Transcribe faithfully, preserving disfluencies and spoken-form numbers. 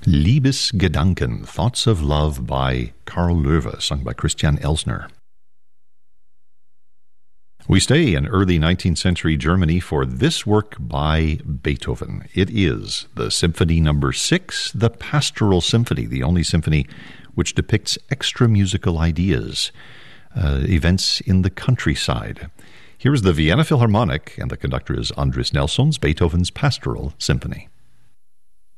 Liebesgedanken, Thoughts of Love by Karl Löwe, sung by Christian Elsner. We stay in early nineteenth century Germany for this work by Beethoven. It is the Symphony Number Six, the Pastoral Symphony, the only symphony which depicts extra musical ideas, uh, events in the countryside. Here is the Vienna Philharmonic, and the conductor is Andris Nelsons, Beethoven's Pastoral Symphony.